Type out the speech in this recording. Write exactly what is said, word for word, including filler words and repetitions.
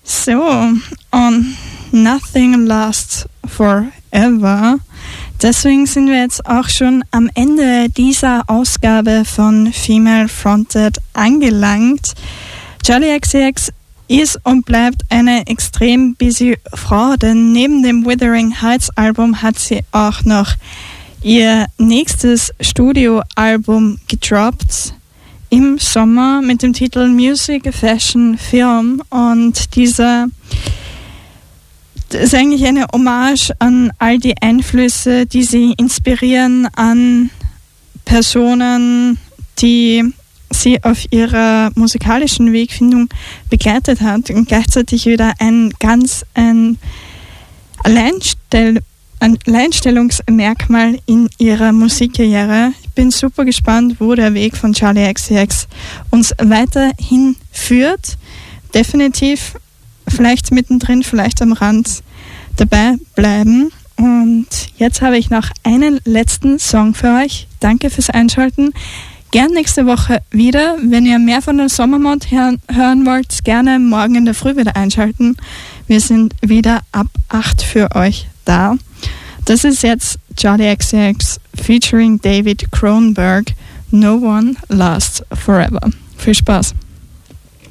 So, und Nothing Lasts Forever. Deswegen sind wir jetzt auch schon am Ende dieser Ausgabe von Female Fronted angelangt. Charli X C X ist und bleibt eine extrem busy Frau, denn neben dem Wuthering Heights Album hat sie auch noch ihr nächstes Studioalbum gedroppt im Sommer mit dem Titel Music, Fashion, Film, und dieser ist eigentlich eine Hommage an all die Einflüsse, die sie inspirieren, an Personen, die sie auf ihrer musikalischen Wegfindung begleitet hat, und gleichzeitig wieder ein ganz ein Alleinstell ein Alleinstellungsmerkmal in ihrer Musikkarriere. Ich bin super gespannt, wo der Weg von Charli X C X uns weiterhin führt. Definitiv vielleicht mittendrin, vielleicht am Rand dabei bleiben. Und jetzt habe ich noch einen letzten Song für euch. Danke fürs Einschalten. Gern nächste Woche wieder. Wenn ihr mehr von der Sommermod hören, hören wollt, gerne morgen in der Früh wieder einschalten. Wir sind wieder ab acht für euch da. Das ist jetzt Charli X C X featuring David Cronenberg. No One Lasts Forever. Viel Spaß.